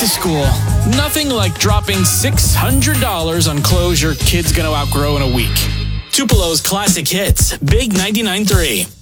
school. Nothing like dropping $600 on clothes your kid's gonna outgrow in a week. Tupelo's classic hits, Big 99.3.